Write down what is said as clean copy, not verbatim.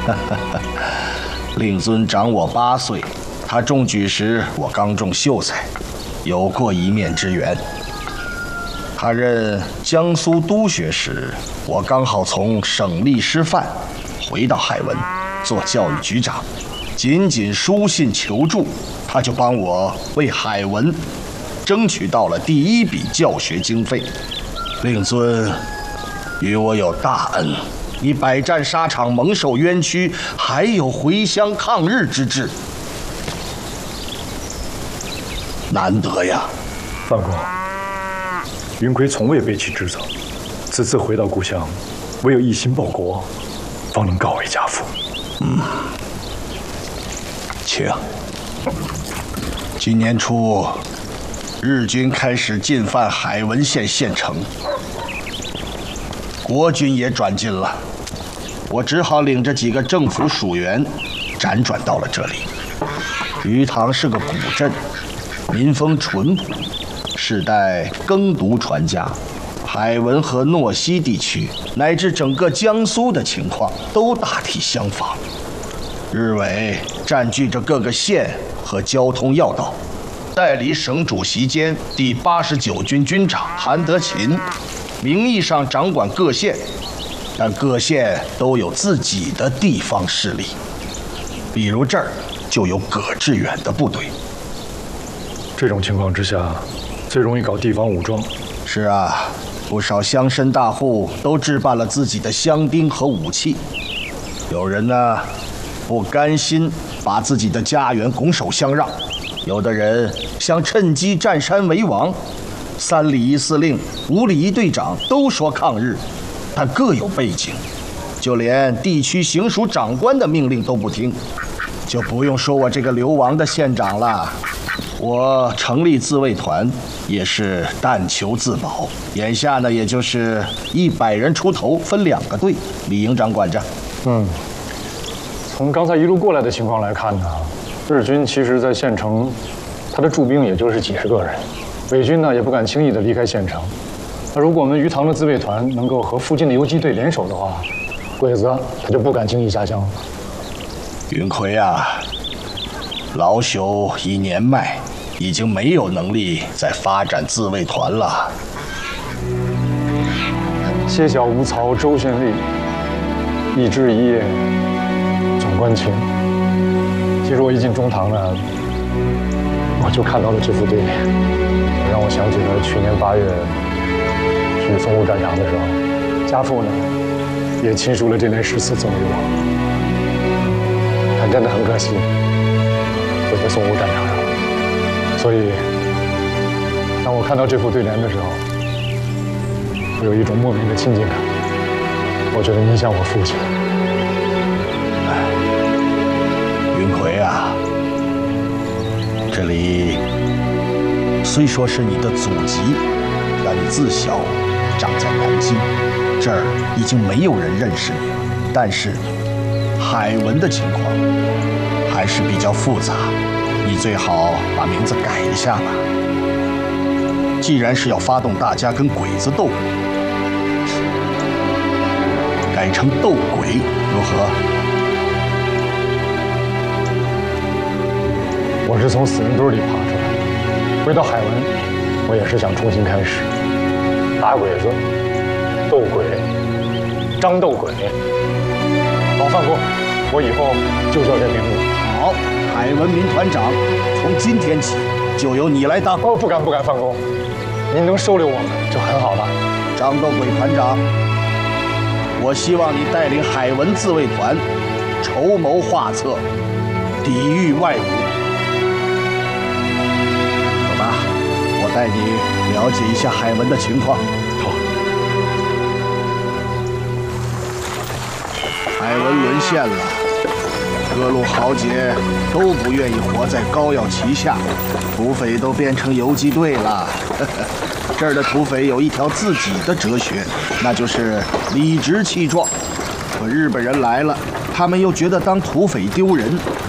令尊长我8岁，他中举时我刚中秀才，有过一面之缘。他任江苏督学时，我刚好从省立师范回到海文做教育局长，仅书信求助，他就帮我为海文争取到了第1笔教学经费。令尊与我有大恩，你百战沙场蒙受冤屈，还有回乡抗日之志，难得呀。 范公，云奎从未背弃职责，此次回到故乡，唯有一心报国，方能告慰家父。 请。今年初，日军开始进犯海文县县城，国军也转进了，我只好领着几个政府属员，辗转到了这里。鱼塘是个古镇，民风淳朴，世代耕读传家。海文和诺西地区乃至整个江苏的情况都大体相仿。日伪占据着各个县和交通要道，代理省主席兼第89军军长韩德勤，名义上掌管各县，但各县都有自己的地方势力。比如这儿就有葛致远的部队。 这种情况之下，最容易搞地方武装。 是啊，不少乡绅大户都置办了自己的乡丁和武器。有人呢，不甘心把自己的家园拱手相让，有的人想趁机占山为王。3里1司令、5里1队长都说抗日，但各有背景，就连地区行署长官的命令都不听。就不用说我这个流亡的县长了，我成立自卫团也是但求自保。眼下呢，也就是100人出头，分2个队，李营长管着。 从刚才一路过来的情况来看呢，日军其实在县城，他的驻兵也就是几十个人，伪军呢也不敢轻易的离开县城。那如果我们鱼塘的自卫团能够和附近的游击队联手的话，鬼子他就不敢轻易下乡了。 云奎啊，老朽已年迈，已经没有能力再发展自卫团了。 切小无曹周旋利，一枝一叶总关情。其实我一进中堂呢，我就看到了这副对联，让我想起了去年8月去淞沪战场的时候，家父呢也亲书了这类诗词赠予我。但真的很可惜，我在淞沪战场上了。所以，当我看到这副对联的时候，我有一种莫名的亲近感。我觉得您像我父亲。 云奎啊，这里虽说是你的祖籍，但你自小长在南京，这儿已经没有人认识你了。但是海文的情况还是比较复杂，你最好把名字改一下吧。既然是要发动大家跟鬼子斗，改成斗鬼如何？ 我是从死人堆里爬出来的，回到海文，我也是想重新开始，打鬼子，斗鬼，张斗鬼。好，范公，我以后就叫这名字。 好，海文民团长，从今天起就由你来当。 哦，不敢，范公，您能收留我们就很好了。 张斗鬼团长，我希望你带领海文自卫团，筹谋画策，抵御外侮。走吧，我带你了解一下海文的情况。 好。 海文沦陷了，各路豪杰都不愿意活在膏药旗下，土匪都变成游击队了。这儿的土匪有一条自己的哲学，那就是理直气壮。可日本人来了，他们又觉得当土匪丢人，